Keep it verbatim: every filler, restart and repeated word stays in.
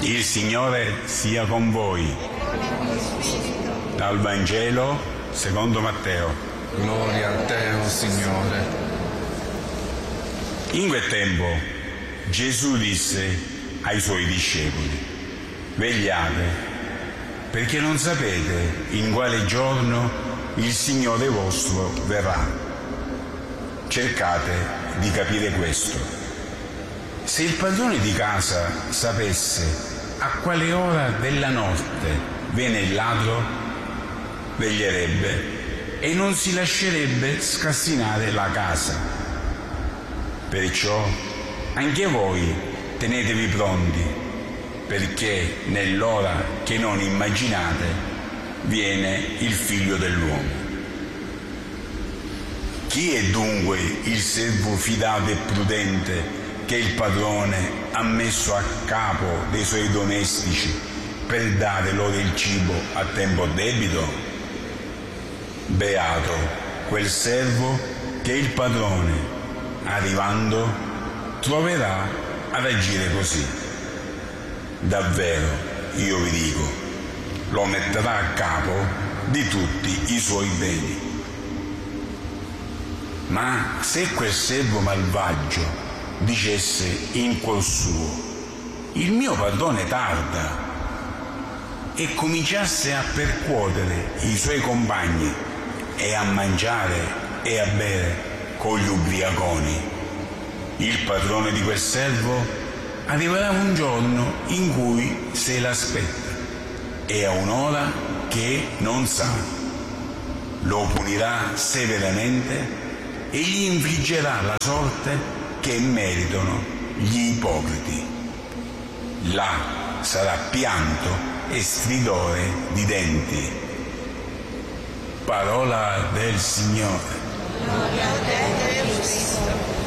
Il Signore sia con voi. Dal Vangelo secondo Matteo. Gloria a te, o Signore. In quel tempo Gesù disse ai suoi discepoli: vegliate, perché non sapete in quale giorno il Signore vostro verrà. Cercate di capire questo. Se il padrone di casa sapesse a quale ora della notte viene il ladro, veglierebbe e non si lascerebbe scassinare la casa. Perciò anche voi tenetevi pronti, perché nell'ora che non immaginate viene il Figlio dell'uomo. Chi è dunque il servo fidato e prudente che il padrone ha messo a capo dei suoi domestici per dare loro il cibo a tempo debito? Beato quel servo che il padrone, arrivando, troverà ad agire così. Davvero, io vi dico, lo metterà a capo di tutti i suoi beni. Ma se quel servo malvagio dicesse in cuor suo: il mio padrone tarda, e cominciasse a percuotere i suoi compagni e a mangiare e a bere con gli ubriaconi, il padrone di quel servo arriverà un giorno in cui se l'aspetta e a un'ora che non sa. Lo punirà severamente e gli infliggerà la sorte che meritano gli ipocriti. Là sarà pianto e stridore di denti. Parola del Signore. Gloria a te, Cristo.